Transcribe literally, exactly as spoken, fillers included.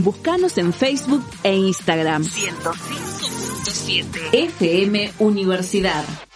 Búscanos en Facebook e Instagram. ciento cinco punto siete F M Universidad.